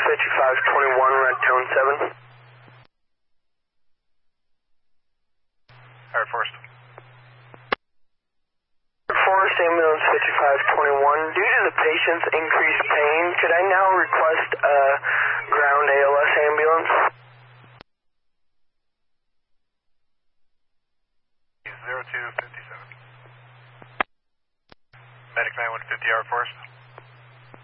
5521, Red Tone 7. Air Force. Forest Ambulance 5521, due to the patient's increased pain, could I now request a ground ALS ambulance? 0257. Medic 9150, Air Force.